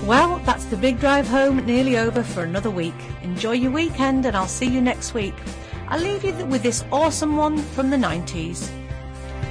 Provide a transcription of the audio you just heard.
Well, that's the big drive home nearly over for another week. Enjoy your weekend and I'll see you next week. I'll leave you with this awesome one from the 90s.